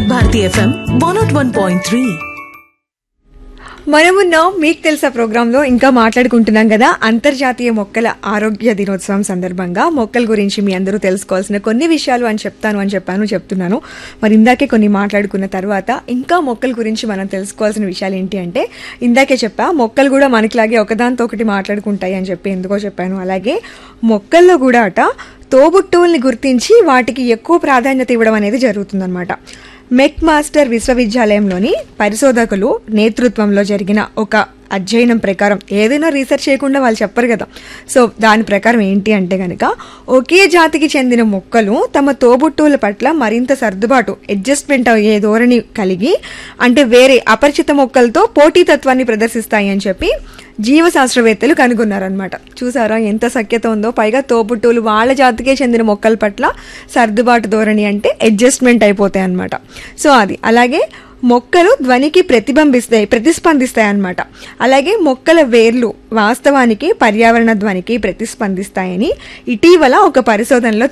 వివిధ భారతి FM 101.3. మనమున్నాం మీకు తెలుసా ప్రోగ్రాంలో ఇంకా మాట్లాడుకుంటున్నాం కదా అంతర్జాతీయ మొక్కల ఆరోగ్య దినోత్సవం సందర్భంగా మొక్కల గురించి మీ అందరూ తెలుసుకోవాల్సిన కొన్ని విషయాలు అని చెప్తున్నాను. మరి ఇందాకే కొన్ని మాట్లాడుకున్న తర్వాత ఇంకా మొక్కల గురించి మనం తెలుసుకోవాల్సిన విషయాలు ఏంటి అంటే, ఇందాకే చెప్పా మొక్కలు కూడా మనకిలాగే ఒకదాంతో ఒకటి మాట్లాడుకుంటాయి అని చెప్పి ఎందుకో చెప్పాను. అలాగే మొక్కల్లో కూడా తోబుట్టువుల్ని గుర్తించి వాటికి ఎక్కువ ప్రాధాన్యత ఇవ్వడం అనేది జరుగుతుందన్నమాట. మెక్ మాస్టర్ విశ్వవిద్యాలయంలోని పరిశోధకులు నేతృత్వంలో జరిగిన ఒక అధ్యయనం ప్రకారం, ఏదైనా రీసెర్చ్ చేయకుండా వాళ్ళు చెప్పరు కదా, సో దాని ప్రకారం ఏంటి అంటే గనక ఒకే జాతికి చెందిన మొక్కలు తమ తోబుట్టువుల పట్ల మరింత సర్దుబాటు అడ్జస్ట్మెంట్ అయ్యే ధోరణి కలిగి, అంటే వేరే అపరిచిత మొక్కలతో పోటీతత్వాన్ని ప్రదర్శిస్తాయి అని చెప్పి జీవశాస్త్రవేత్తలు కనుగొన్నారనమాట. చూసారా ఎంత సఖ్యత ఉందో. పైగా తోబుట్టువులు వాళ్ళ జాతికే చెందిన మొక్కల పట్ల సర్దుబాటు ధోరణి అంటే అడ్జస్ట్మెంట్ అయిపోతాయి అనమాట. సో అది అలాగే మొక్కలు ధ్వనికి ప్రతిస్పందిస్తాయి అన్నమాట. అలాగే మొక్కల వేర్లు వాస్తవానికి పర్యావరణ ధ్వనికి ప్రతిస్పందిస్తాయని ఇటీవల ఒక పరిశోధనలో